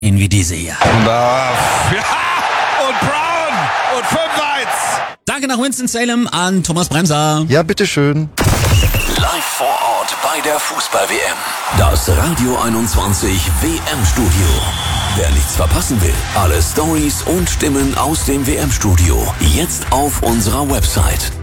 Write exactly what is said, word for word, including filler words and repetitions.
wie diese hier. Da, ja, und Brown und fünf eins. Danke nach Winston-Salem an Thomas Bremser. Ja, bitteschön. Live vor Ort bei der Fußball-W M. Das Radio einundzwanzig W M-Studio. Wer nichts verpassen will, alle Stories und Stimmen aus dem W M-Studio jetzt auf unserer Website